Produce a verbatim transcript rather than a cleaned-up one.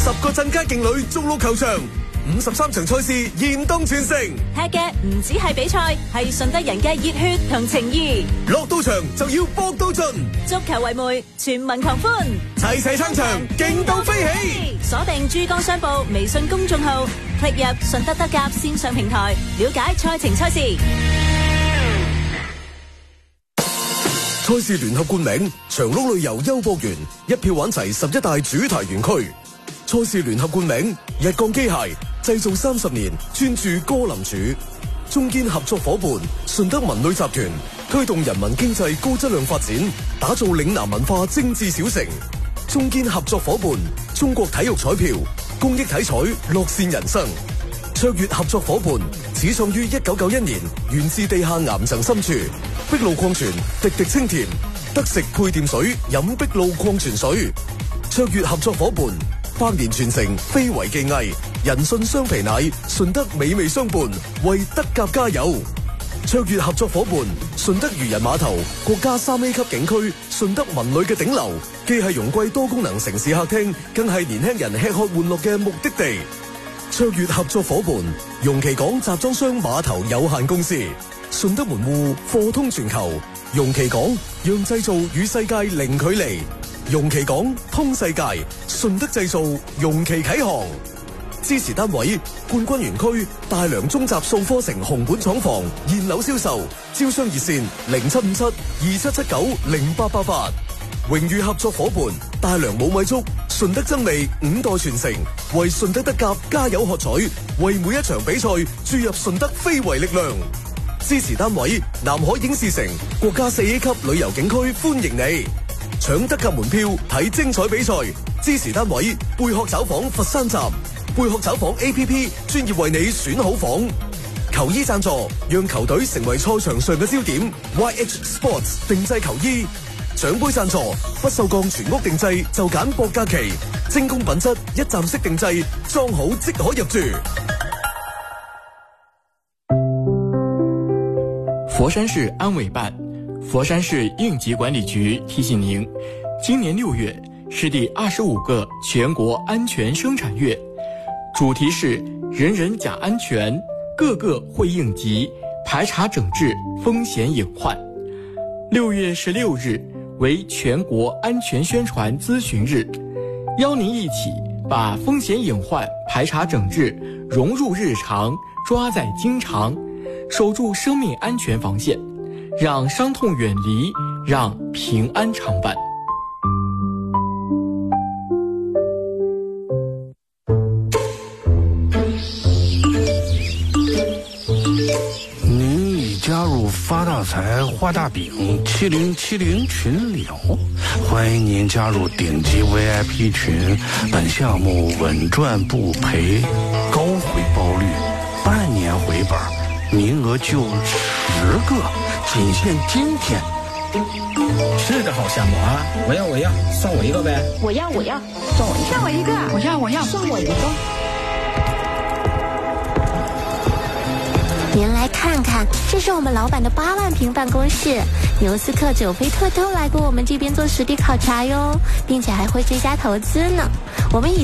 十個鎮街勁旅逐鹿球場，五十三場賽事現當全城。 踢嘅唔止係比賽，係順德人嘅熱血同情誼。 落到場就要搏到盡， 足球為媒，全民狂歡， 齊齊撐場，勁到飛起。 鎖定珠江商報微信公眾號，click入順德德甲線上平台，了解賽程賽事。 賽事聯合冠名長鹿旅遊優博園，一票玩齊十一大主題園區。賽事聯合冠名日鋼機械，製造三十年，專注歌林柱。中堅合作伙伴順德文旅集團，推動人民經濟高質量發展，打造嶺南文化精緻小城。中堅合作伙伴中國體育彩票，公益體彩，樂善人生。卓越合作伙伴始創於一九九一年，源自地下岩層深處。碧露礦泉，滴滴清甜，得食配電水，飲碧露礦泉水。卓越合作伙伴百年傳承，非遺技藝，人信雙皮奶，順德美味相伴，為德甲加油。卓越合作伙伴順德漁人碼頭，國家三 A 級景區，順德文旅嘅頂流，既係容桂多功能城市客廳，更係年輕人吃喝玩樂嘅目的地。卓越合作伙伴容其港集裝箱碼頭有限公司，順德門戶貨通全球，容其港讓製造與世界零距離，容其港通世界，順德製造，容其啟航。支持單位冠軍園區大良中集數科城紅本廠房現樓銷售，招商熱線零七五七二七七九零八八八。榮譽合作伙伴大良冇米粥，順德增味五代傳承，為順德德甲加油喝彩，為每一場比賽注入順德非遺力量。支持單位南海影視城國家四 A 級旅遊景區歡迎你，搶德甲門票睇精彩比賽。支持單位貝殼找房佛山站，貝殼找房 A P P 專業為你選好房。球衣贊助讓球隊成為賽場上嘅焦點 ，Y H Sports 定製球衣。獎杯贊助不鏽鋼全屋定製就揀博嘉祺，精工品質一站式定製，裝好即可入住。 佛山市安委办、佛山市应急管理局提醒您，今年六月是第二十五个全国安全生产月，主题是人人讲安全，个个会应急，排查整治风险隐患。六月十六日为全国安全宣传咨询日，邀您一起把风险隐患排查整治融入日常，抓在经常，守住生命安全防线，让伤痛远离，让平安常伴。 加入发大财、画大饼七零七零群聊，欢迎您加入顶级 V I P 群。本项目稳赚不赔，高回报率，半年回本，名额就十个，仅限今天。 是个好项目啊！我要我要，算我一个呗！ 我要我要，算我一个！算我一个！ 我要我要， 算我一个！ 您来看看，这是我们老板的八万平办公室，牛斯克、九菲特都来过我们这边做实地考察哟，并且还会追加投资呢。我们已